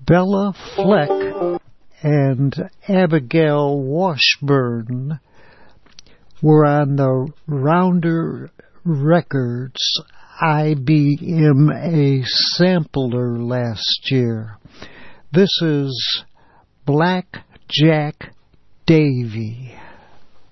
Bella Fleck and Abigail Washburn were on the Rounder Records IBMA sampler last year. This is Black Jack Davy.